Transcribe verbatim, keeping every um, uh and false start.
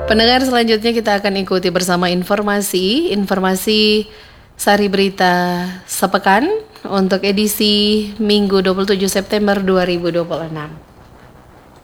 Pendengar, selanjutnya kita akan ikuti bersama informasi Informasi Sari Berita Sepekan untuk edisi Minggu dua puluh tujuh September dua ribu dua puluh enam.